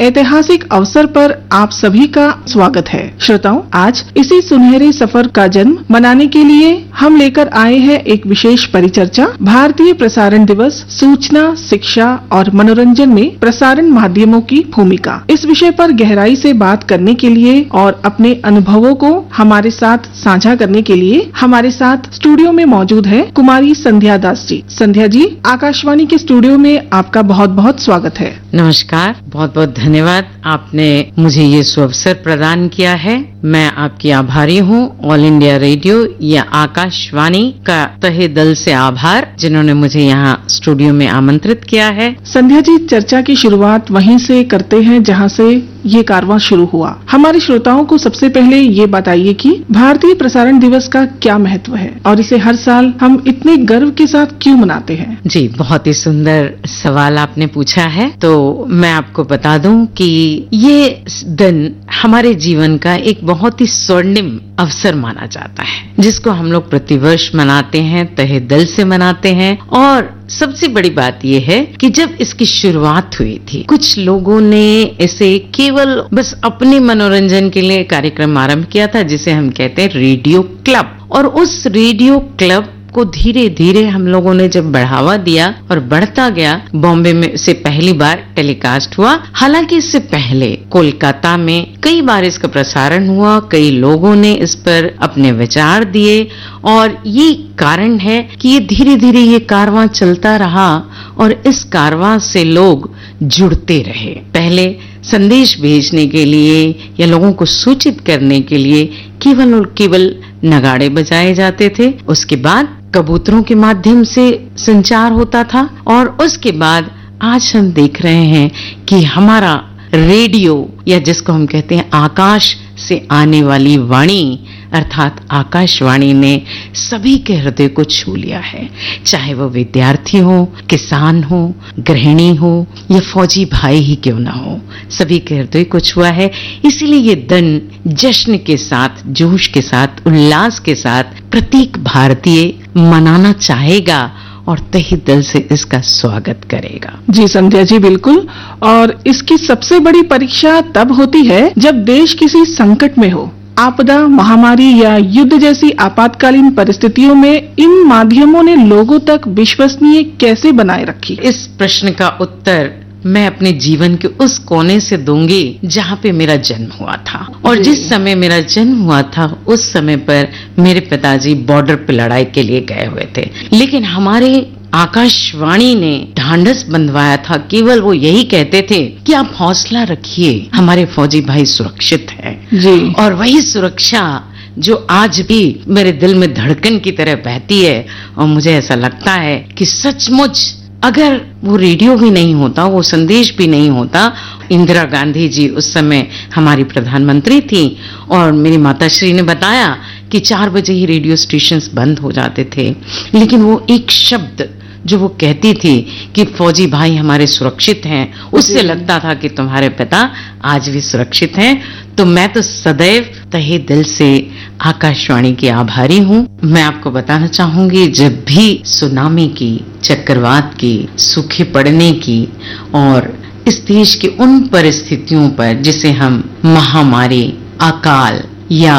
ऐतिहासिक अवसर पर आप सभी का स्वागत है। श्रोताओं, आज इसी सुनहरे सफर का जन्म मनाने के लिए हम लेकर आए हैं एक विशेष परिचर्चा, भारतीय प्रसारण दिवस, सूचना, शिक्षा और मनोरंजन में प्रसारण माध्यमों की भूमिका। इस विषय पर गहराई से बात करने के लिए और अपने अनुभवों को हमारे साथ साझा करने के लिए हमारे साथ स्टूडियो में मौजूद है कुमारी संध्या दास जी। संध्या जी, आकाशवाणी के स्टूडियो में आपका बहुत बहुत स्वागत है। नमस्कार, बहुत बहुत धन्यवाद। आपने मुझे ये सुअवसर प्रदान किया है। मैं आपकी आभारी हूँ। ऑल इंडिया रेडियो या आकाशवाणी का तहे दिल से आभार, जिन्होंने मुझे यहाँ स्टूडियो में आमंत्रित किया है। संध्या जी, चर्चा की शुरुआत वहीं से करते हैं जहाँ से ये कारवां शुरू हुआ। हमारे श्रोताओं को सबसे पहले ये बताइए कि भारतीय प्रसारण दिवस का क्या महत्व है और इसे हर साल हम इतने गर्व के साथ क्यों मनाते हैं? जी, बहुत ही सुंदर सवाल आपने पूछा है। तो मैं आपको बता दूं कि ये दिन हमारे जीवन का एक बहुत ही स्वर्णिम अवसर माना जाता है, जिसको हम लोग प्रतिवर्ष मनाते हैं, तहे दिल से मनाते हैं। और सबसे बड़ी बात यह है कि जब इसकी शुरुआत हुई थी, कुछ लोगों ने इसे केवल बस अपने मनोरंजन के लिए कार्यक्रम आरंभ किया था, जिसे हम कहते हैं रेडियो क्लब। और उस रेडियो क्लब को धीरे धीरे हम लोगों ने जब बढ़ावा दिया और बढ़ता गया, बॉम्बे में से पहली बार टेलीकास्ट हुआ। हालांकि इससे पहले कोलकाता में कई बार इसका प्रसारण हुआ, कई लोगों ने इस पर अपने विचार दिए और ये कारण है कि ये धीरे धीरे ये कारवां चलता रहा और इस कारवां से लोग जुड़ते रहे। पहले संदेश भेजने के लिए या लोगों को सूचित करने के लिए केवल और केवल नगाड़े बजाए जाते थे। उसके बाद कबूतरों के माध्यम से संचार होता था और उसके बाद आज हम देख रहे हैं कि हमारा रेडियो, या जिसको हम कहते हैं आकाश से आने वाली वाणी, अर्थात आकाशवाणी ने सभी के हृदय को छू लिया है। चाहे वो विद्यार्थी हो, किसान हो, गृहिणी हो या फौजी भाई ही क्यों ना हो, सभी के हृदय को छुआ है। इसीलिए ये दिन जश्न के साथ, जोश के साथ, उल्लास के साथ प्रत्येक भारतीय मनाना चाहेगा और तहे दिल से इसका स्वागत करेगा। जी संध्या जी, बिल्कुल। और इसकी सबसे बड़ी परीक्षा तब होती है जब देश किसी संकट में हो। आपदा, महामारी या युद्ध जैसी आपातकालीन परिस्थितियों में इन माध्यमों ने लोगों तक विश्वसनीय कैसे बनाए रखी? इस प्रश्न का उत्तर मैं अपने जीवन के उस कोने से दूंगी जहाँ पे मेरा जन्म हुआ था। और जिस समय मेरा जन्म हुआ था, उस समय पर मेरे पिताजी बॉर्डर पे लड़ाई के लिए गए हुए थे। लेकिन हमारे आकाशवाणी ने ढांढस बंधवाया था। केवल वो यही कहते थे कि आप हौसला रखिए, हमारे फौजी भाई सुरक्षित हैं। जी। और वही सुरक्षा जो आज भी मेरे दिल में धड़कन की तरह बहती है। और मुझे ऐसा लगता है कि सचमुच अगर वो रेडियो भी नहीं होता, वो संदेश भी नहीं होता, इंदिरा गांधी जी उस समय हमारी प्रधानमंत्री थी और मेरी माताश्री ने बताया कि 4 बजे ही रेडियो स्टेशंस बंद हो जाते थे, लेकिन वो एक शब्द जो वो कहती थी कि फौजी भाई हमारे सुरक्षित हैं, उससे लगता था कि तुम्हारे पिता आज भी सुरक्षित हैं। तो मैं तो सदैव तहे दिल से आकाशवाणी की आभारी हूँ। मैं आपको बताना चाहूंगी, जब भी सुनामी की, चक्रवात की, सूखे पड़ने की और इस देश की उन परिस्थितियों पर जिसे हम महामारी, अकाल या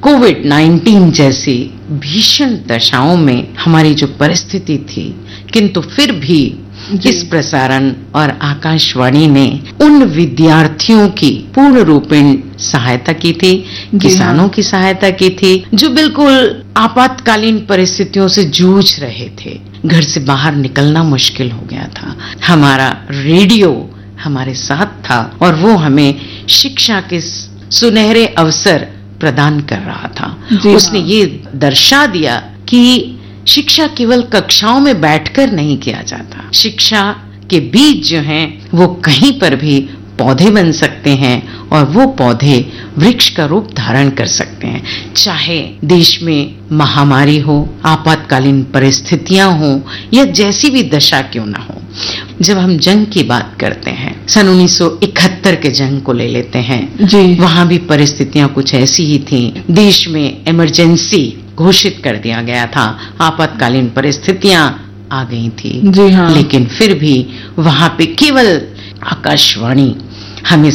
कोविड-19 जैसी भीषण दशाओं में हमारी जो परिस्थिति थी, किंतु फिर भी इस प्रसारण और आकाशवाणी ने उन विद्यार्थियों की पूर्ण रूपेण सहायता की थी, किसानों की सहायता की थी, जो बिल्कुल आपातकालीन परिस्थितियों से जूझ रहे थे। घर से बाहर निकलना मुश्किल हो गया था। हमारा रेडियो हमारे साथ था और वो हमें शिक्षा के सुनहरे अवसर प्रदान कर रहा था। उसने ये दर्शा दिया कि शिक्षा केवल कक्षाओं में बैठकर नहीं किया जाता। शिक्षा के बीज जो हैं वो कहीं पर भी पौधे बन सकते हैं और वो पौधे वृक्ष का रूप धारण कर सकते हैं। चाहे देश में महामारी हो, आपातकालीन परिस्थितियां हो या जैसी भी दशा क्यों ना हो। जब हम जंग की बात करते हैं, सन 1971 के जंग को ले लेते हैं जी, वहां भी परिस्थितियां कुछ ऐसी ही थी। देश में इमरजेंसी घोषित कर दिया गया था, आपातकालीन परिस्थितियां आ गई थी जी हाँ। लेकिन फिर भी वहां पे केवल आकाशवाणी हमें